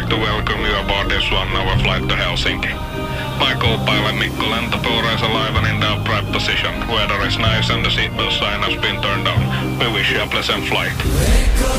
like to welcome you aboard this 1-hour flight to Helsinki. My co-pilot Mikko Lentopuuro is alive and in the upright position. Weather is nice and the seatbelt sign has been turned on. We wish you a pleasant flight.